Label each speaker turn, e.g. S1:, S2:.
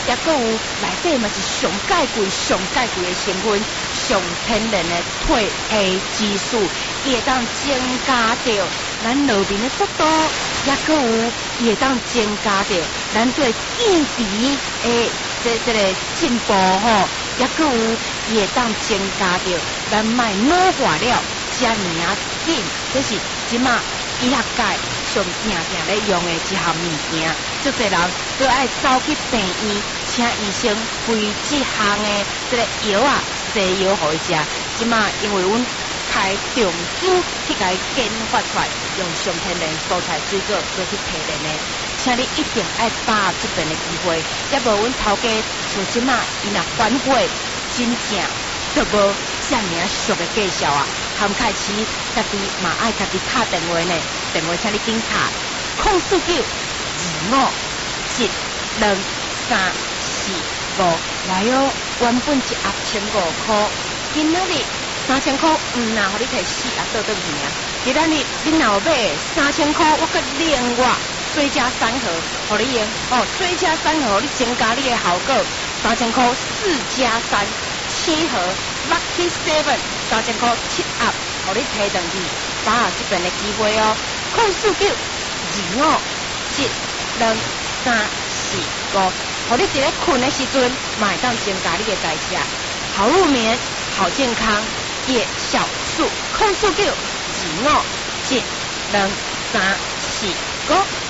S1: 也搁有内底嘛是上介贵的成分，上天然的褪黑激素，伊会当增加着咱落面的速度，也搁有伊会当增加着咱对见皮的这个进步吼，也搁有伊会当增加着咱卖老化了遮尔啊紧，这是即马医学界上定咧用的一项物件，足侪人都爱走去病院，请医生开这项的这个药啊，西药互伊食。即马因为阮开重组去甲伊研发出来，用上天然蔬菜水果做去提炼的，请你一定爱把握这边的机会，也无阮头家像即马伊若反悔，真正都无遮尔俗的介绍啊。含开始家己嘛爱家己打电话呢，电话请你警察04925723445来哦，原本一盒1500块，今仔日3000块，若互你摕4盒倒转去啊！今仔日你若买3000块，我搁另外追加3盒，互你用哦，追加3盒，你增加你的效果，3000块4+3，7盒 Lucky 7，3000块7盒，互你摕转去，把握这边的机会哦！04925723445，互你伫咧困的时阵，嘛会当增加你的代谢，好入眠，好健康，夜小数04925723445。